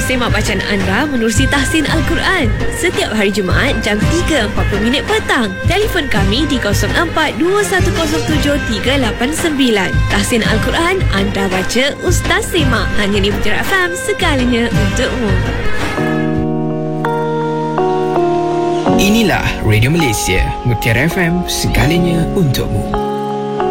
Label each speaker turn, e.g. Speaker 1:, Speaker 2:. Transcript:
Speaker 1: semak bacaan anda menerusi tahsin Al-Quran setiap hari Jumaat jam 3.40 petang. Telefon kami di 0421073889. Tahsin Al-Quran, anda baca, Ustaz semak. Hanya di Mutiara FM, segalanya untukmu.
Speaker 2: Inilah Radio Malaysia, Mutiara FM, segalanya untukmu.